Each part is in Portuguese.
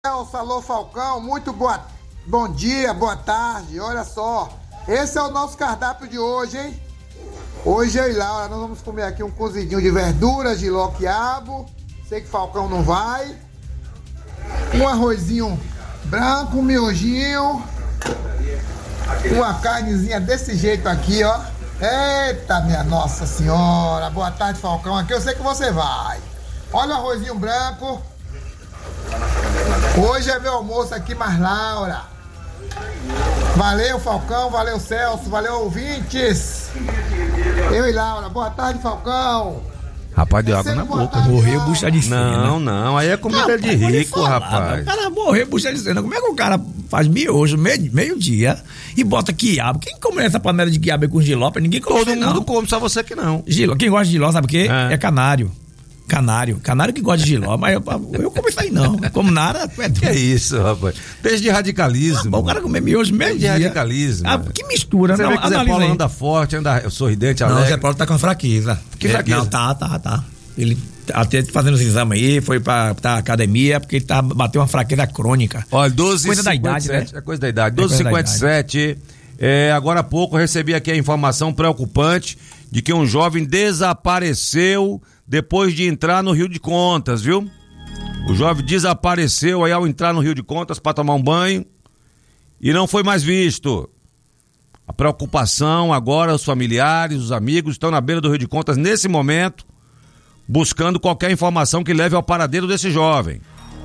Alô Falcão, bom dia, boa tarde, olha só, esse é o nosso cardápio de hoje, hein? Hoje eu e Laura, nós vamos comer aqui um cozidinho de verduras, jiló, quiabo, sei que Falcão não vai, um arrozinho branco, um miojinho, uma carnezinha desse jeito aqui, ó, eita minha Nossa Senhora, boa tarde Falcão, aqui eu sei que você vai, olha o arrozinho branco. Hoje é meu almoço aqui, mas Laura. Valeu, Falcão, valeu, Celso, valeu, ouvintes. Eu e Laura, boa tarde, Falcão. Rapaz, deu água na boca. Morreu bucha de cena. Não, aí é comida de rico, rapaz. O cara morreu bucha de cena. Como é que o cara faz miojo meio-dia e bota quiabo? Quem come essa panela de quiabo aí com giló? Ninguém come. Todo mundo come, só você que não. Giló, quem gosta de giló, sabe o quê? É canário. Canário que gosta de giló, mas eu como isso aí não como nada. Que é isso, rapaz? Desde radicalismo. O cara comer miojo meio dia. De radicalismo. Que mistura, você não? Vê que o Zé Paulo anda forte, anda sorridente, alegre. Não, o Zé Paulo tá com fraqueza. Que fraqueza? Não, tá. Ele até fazendo os exames aí, foi pra academia, porque ele bateu uma fraqueza crônica. Olha, 12h57. Coisa da idade, né? É coisa da idade. 12h57. Agora há pouco eu recebi aqui a informação preocupante de que um jovem desapareceu depois de entrar no Rio de Contas, viu? O jovem desapareceu aí ao entrar no Rio de Contas para tomar um banho e não foi mais visto. A preocupação agora, os familiares, os amigos estão na beira do Rio de Contas nesse momento, buscando qualquer informação que leve ao paradeiro desse jovem.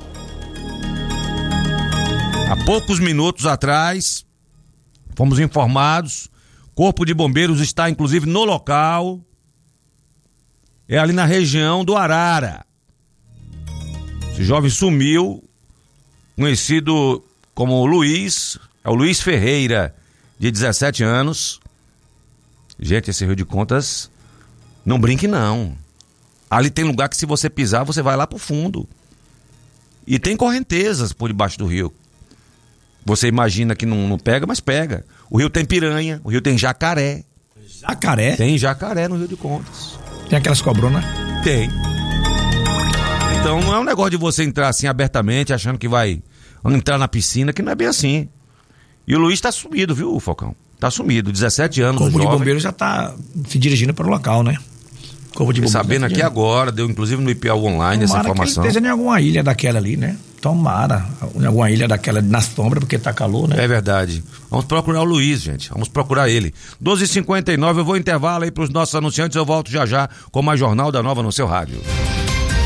Há poucos minutos atrás, fomos informados, Corpo de Bombeiros está inclusive no local. É ali na região do Arara. Esse jovem sumiu, conhecido como Luiz, é o Luiz Ferreira, de 17 anos. Gente, esse Rio de Contas, não brinque não. Ali tem lugar que se você pisar, você vai lá pro fundo. E tem correntezas por debaixo do rio. Você imagina que não pega, mas pega. O rio tem piranha, o rio tem jacaré. Jacaré? Tem jacaré no Rio de Contas. Tem aquelas cobronas? Tem. Então não é um negócio de você entrar assim abertamente, achando que vai entrar na piscina, que não é bem assim. E o Luiz tá sumido, viu, Falcão? Tá sumido, 17 anos, o Corpo jovem. de Bombeiros já tá se dirigindo para o local, né? Corpo de Bombeiros sabendo aqui agora, deu inclusive no IPA Online essa informação. Que ele esteja em alguma ilha daquela ali, né? Tomara, em alguma ilha daquela na sombra, porque tá calor, né? É verdade. Vamos procurar o Luiz, gente. Vamos procurar ele. 12h59, eu vou intervalo aí pros nossos anunciantes. Eu volto já com mais Jornal da Nova no seu rádio.